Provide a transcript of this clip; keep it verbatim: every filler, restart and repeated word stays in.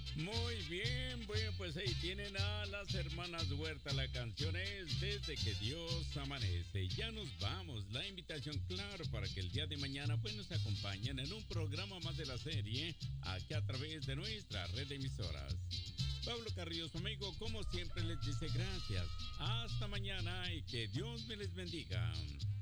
Muy bien, bueno, pues ahí tienen a las hermanas Huerta. La canción es Desde que Dios amanece. Ya nos vamos. La invitación, claro, para que el día de mañana pues nos acompañen en un programa más de la serie, aquí a través de nuestra red de emisoras. Pablo Carrillo, su amigo, como siempre les dice gracias. Hasta mañana y que Dios me les bendiga.